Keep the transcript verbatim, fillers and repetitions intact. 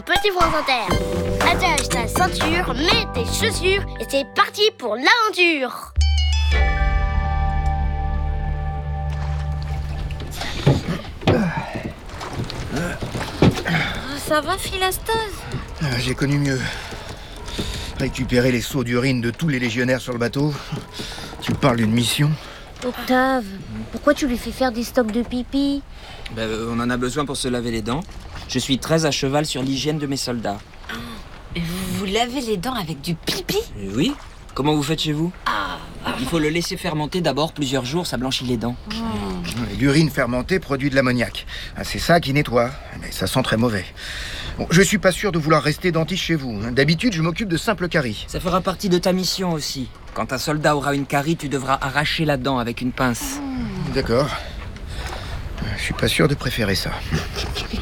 petit France Inter. Attache ta ceinture, mets tes chaussures et c'est parti pour l'aventure. Ça va, Philastos? Ah, j'ai connu mieux. Récupérer les seaux d'urine de tous les légionnaires sur le bateau. Tu parles d'une mission? Octave, pourquoi tu lui fais faire des stocks de pipi? Ben, on en a besoin pour se laver les dents. Je suis très à cheval sur l'hygiène de mes soldats. Ah, et vous vous lavez les dents avec du pipi? Euh, Oui. Comment vous faites chez vous? Ah, Il faut le laisser fermenter d'abord plusieurs jours, ça blanchit les dents. mmh. L'urine fermentée produit de l'ammoniac. Ah, c'est ça qui nettoie. Mais ça sent très mauvais. Bon, je suis pas sûr de vouloir rester dentiste chez vous. D'habitude, je m'occupe de simples caries. Ça fera partie de ta mission aussi. Quand un soldat aura une carie, tu devras arracher la dent avec une pince. D'accord. Je suis pas sûr de préférer ça.